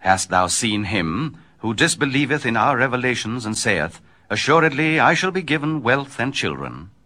Hast thou seen him who disbelieveth in our revelations, and saith, Assuredly I shall be given wealth and children?